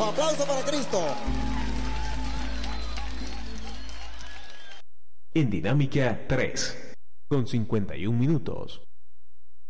Los aplausos para Cristo. En Dinámica 3, con 51 minutos.